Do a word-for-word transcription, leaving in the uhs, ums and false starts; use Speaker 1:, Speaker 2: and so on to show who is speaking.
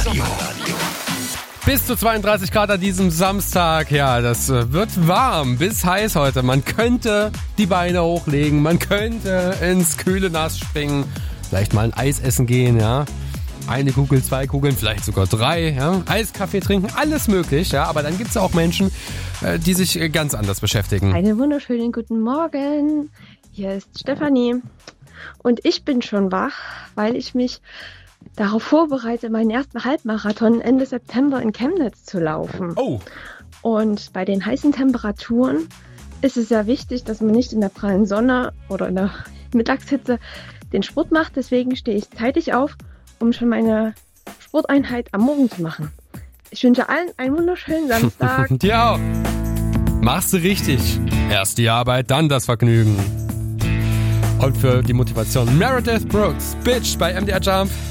Speaker 1: Bis zu zweiunddreißig Grad an diesem Samstag. Ja, das wird warm bis heiß heute. Man könnte die Beine hochlegen, man könnte ins kühle Nass springen, vielleicht mal ein Eis essen gehen, ja. Eine Kugel, zwei Kugeln, vielleicht sogar drei, ja. Eiskaffee trinken, alles möglich, ja. Aber dann gibt es auch Menschen, die sich ganz anders beschäftigen.
Speaker 2: Einen wunderschönen guten Morgen. Hier ist Stefanie. Und ich bin schon wach, weil ich mich darauf vorbereite, meinen ersten Halbmarathon Ende September in Chemnitz zu laufen.
Speaker 1: Oh!
Speaker 2: Und bei den heißen Temperaturen ist es sehr wichtig, dass man nicht in der prallen Sonne oder in der Mittagshitze den Sport macht. Deswegen stehe ich zeitig auf, um schon meine Sporteinheit am Morgen zu machen. Ich wünsche allen einen wunderschönen Samstag.
Speaker 1: Dir auch. Machst du richtig. Erst die Arbeit, dann das Vergnügen. Und für die Motivation Meredith Brooks, Bitch bei M D R Jump.